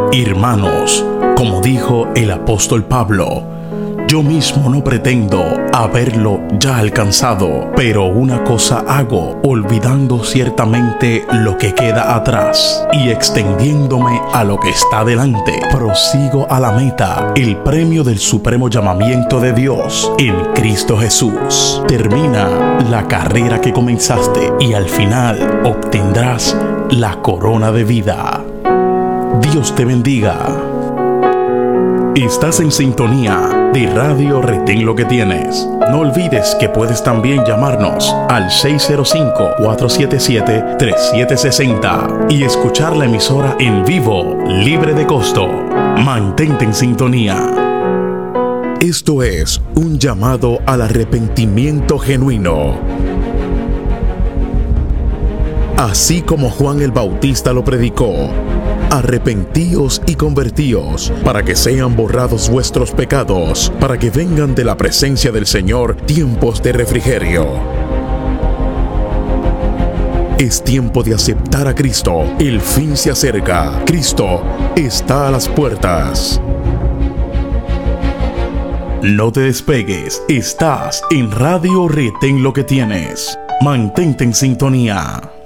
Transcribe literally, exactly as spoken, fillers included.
Hermanos, como dijo el apóstol Pablo, yo mismo no pretendo haberlo ya alcanzado, pero una cosa hago, olvidando ciertamente lo que queda atrás y extendiéndome a lo que está delante, prosigo a la meta, el premio del supremo llamamiento de Dios en Cristo Jesús. Termina la carrera que comenzaste y al final obtendrás la corona de vida. Dios te bendiga. Estás en sintonía de Radio Retén Lo Que Tienes. No olvides que puedes también llamarnos al seis cero cinco, cuatro siete siete, tres siete seis cero y escuchar la emisora en vivo, libre de costo. Mantente en sintonía. Esto es un llamado al arrepentimiento genuino. Así como Juan el Bautista lo predicó: arrepentíos y convertíos, para que sean borrados vuestros pecados, para que vengan de la presencia del Señor tiempos de refrigerio. Es tiempo de aceptar a Cristo. El fin se acerca. Cristo está a las puertas. No te despegues. Estás en Radio Retén Lo Que Tienes. Mantente en sintonía.